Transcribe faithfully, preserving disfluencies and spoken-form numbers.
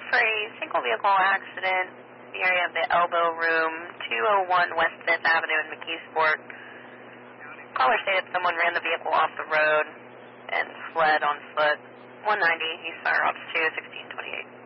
for a single vehicle accident in the area of the Elbow Room, two oh one West fifth Avenue in McKeesport. Caller stated someone ran the vehicle off the road and fled on foot. one ninety East Center Ops two, sixteen twenty-eight.